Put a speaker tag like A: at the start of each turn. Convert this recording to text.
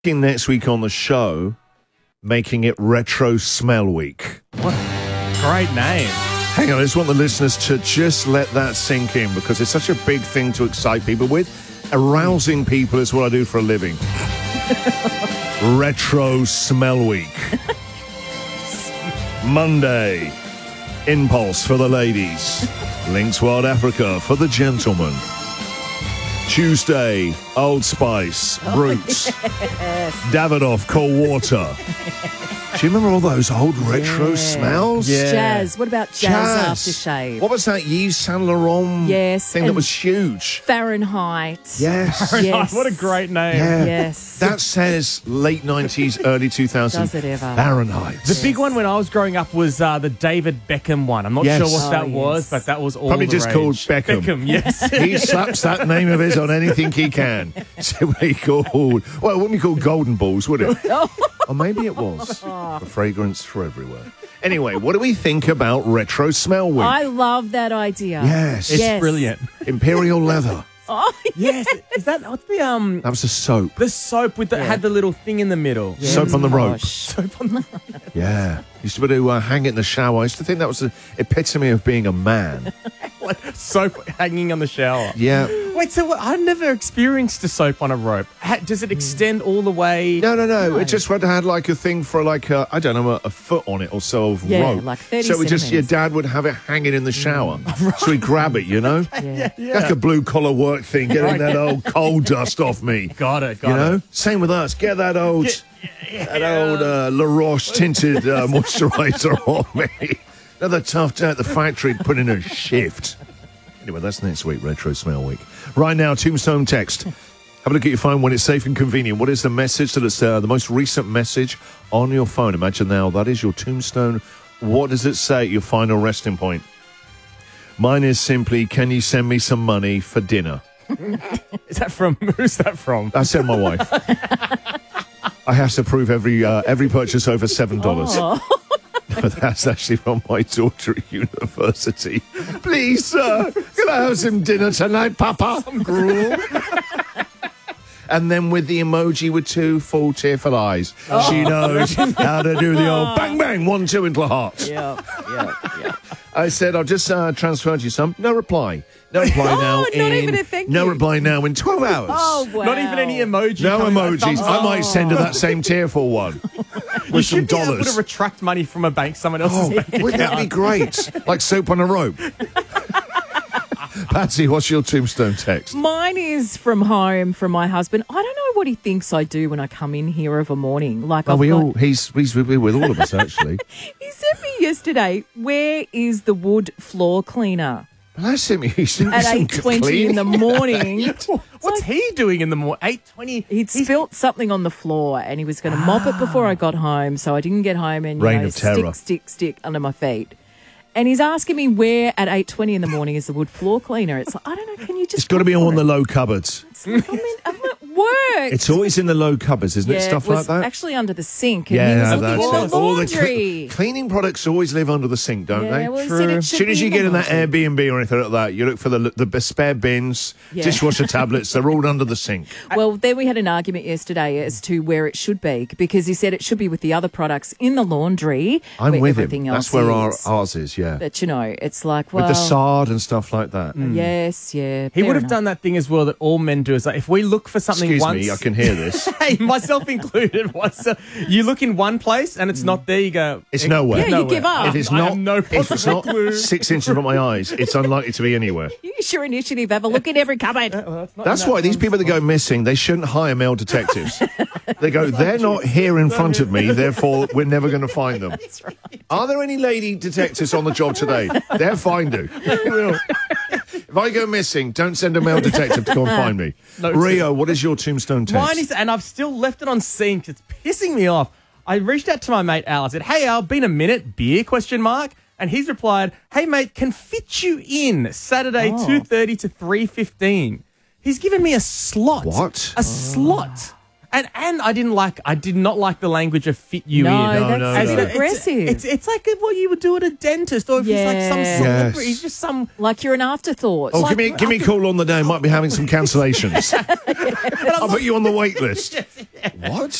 A: Next week on the show, making it Retro Smell Week.
B: What great name.
A: Hang on, I just want the listeners to just let that sink in because it's such a big thing to excite people with. Arousing people is what I do for a living. Retro Smell Week. Monday, Impulse for the ladies. Lynx Wild Africa for the gentlemen. Tuesday, Old Spice, Roots, Davidoff, Cold Water. Do you remember all those old retro smells?
C: Yeah. Jazz. What about Jazz aftershave?
A: What was that Yves Saint Laurent thing that was huge?
C: Fahrenheit.
A: Yes.
C: Yes.
B: What a great name.
A: Yeah.
C: Yes.
A: That says late 90s, early 2000s.
C: Does it ever?
A: Fahrenheit.
B: The big one when I was growing up was the David Beckham one. I'm not sure what that was, but that was all
A: Probably
B: the
A: just
B: rage.
A: called Beckham.
B: Beckham, yes.
A: He slaps that name of his on anything he can. So we called, well, it wouldn't be called Golden Balls, would it? Or maybe it was. A fragrance for everywhere. Anyway, what do we think about Retro Smell Week?
C: I love that idea.
A: Yes.
B: It's brilliant.
A: Imperial Leather.
C: Oh,
B: Yes. Is that what's the
A: That was a soap.
B: the soap with the had the little thing in the middle?
C: Yeah,
A: Soap on the rope.
C: posh.
B: Soap on the
A: Yeah. Used to be able to hang it in the shower. I used to think that was the epitome of being a man.
B: like soap hanging on the shower.
A: Yeah.
B: Wait, so what, I never experienced a soap on a rope. Does it extend all the way?
A: No. It just had like a thing for like I don't know, a foot on it or so of rope.
C: like 30
A: So it just your
C: centimetres.
A: dad would have it hanging in the shower. So he'd grab it, you know?
C: Yeah.
A: Like a blue collar work thing, getting that old coal dust off me.
B: Got it.
A: You know? Same with us. Get that old La Roche tinted moisturiser on me. Another tough day at the factory, put in a shift. Anyway, that's next week, Retro Smell Week. Right now, Tombstone text. Have a look at your phone when it's safe and convenient. What is the message that is the most recent message on your phone? Imagine now that is your tombstone. What does it say at your final resting point? Mine is simply, can you send me some money for dinner?
B: Is that from? Who's that from?
A: I said my wife. I have to prove every purchase over $7. But that's actually from my daughter at university. Please, sir, can I have some dinner tonight, Papa? Some gruel. And then with the emoji with two full tearful eyes. She knows how to do the old bang, bang, 1, 2 into the heart.
C: Yeah.
A: I said, I've just transferred you some. No reply. No reply now.
C: not even a thank
A: No
C: you.
A: reply now in 12 hours.
C: Oh, wow.
B: Not even any emoji.
A: No
B: coming back,
A: emojis.
B: thumbs
A: I
B: up.
A: might send her that same tearful one
B: You
A: with some
B: should be able
A: dollars.
B: to retract money from a bank, someone else's
A: Oh,
B: bank
A: wouldn't that be
B: account.
A: great? Like soap on a rope. Patsy, what's your tombstone text?
C: Mine is from home, from my husband. I don't know what he thinks I do when I come in here of a morning. Like
A: He's with all of us, actually.
C: He said me yesterday, where is the wood floor cleaner?
A: Bless him. He's doing
C: At
A: some
C: 8:20 in the
A: cleaning.
C: morning.
B: What's he doing in the morning? 8:20.
C: He'd spilt something on the floor and he was going to mop it before I got home, so I didn't get home and
A: Reign of terror.
C: stick under my feet. And he's asking me where at 8:20 in the morning is the wood floor cleaner. It's like, I don't know, can you just...
A: It's got to be on the low cupboards.
C: I'm at work.
A: It's always in the low cupboards, isn't it? Stuff
C: it was
A: like that.
C: actually under the sink. And he was looking in the
A: All
C: laundry.
A: cleaning products always live under the sink, don't they?
C: Well, he said it
A: As
C: should
A: soon as
C: be
A: you get in that
C: laundry.
A: Airbnb or anything like that, you look for the spare bins,
C: Yeah.
A: dishwasher tablets. They're all under the sink.
C: Well, then we had an argument yesterday as to where it should be, because he said it should be with the other products in the laundry.
A: I'm
C: where
A: with him.
C: everything else
A: That's where
C: is.
A: ours is, yeah.
C: But, you know, it's like, well...
A: With the sard and stuff like that.
C: Yes, yeah.
B: He
C: fair
B: would have
C: enough.
B: done that thing as well that all men do. Is like if we look for something
A: Excuse
B: once,
A: me, I can hear this.
B: hey, myself included. You look in one place and it's not there. You go,
A: It's nowhere.
C: Yeah, you
B: nowhere.
C: give up.
A: If it's
B: I
A: not,
B: have no
A: if it's
B: possible
A: not
B: clue.
A: 6 inches from my eyes, it's unlikely to be anywhere.
C: Use your initiative. Have a look in every cupboard.
A: That's why these people that go missing, they shouldn't hire male detectives. They go, they're not here in front of me, therefore we're never going to find them.
C: That's right.
A: Are there any lady detectives on the job today? They'll find you. If I go missing, don't send a male detective to go and find me.
B: No,
A: Rio, what is your tombstone text?
B: Mine is, and I've still left it on sync. It's pissing me off. I reached out to my mate Al. I said, "Hey Al, been a minute? Beer?" ? And he's replied, "Hey mate, can fit you in Saturday 2:30 to 3:15." He's given me a slot.
A: What?
B: A slot. And I did not like the language of fit you in.
C: That's a bit aggressive.
B: It's like what you would do at a dentist, or if it's like some celebrity,
A: Yes.
B: just some.
C: Like you're an afterthought.
A: Oh, give me a call on the day. I might be having some cancellations. I'll put you on the wait list. What?